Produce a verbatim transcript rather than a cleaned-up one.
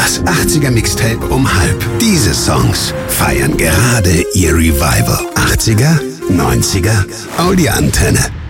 Das achtziger Mixtape um halb. Diese Songs feiern gerade ihr Revival. achtziger, neunziger, Audi-Antenne.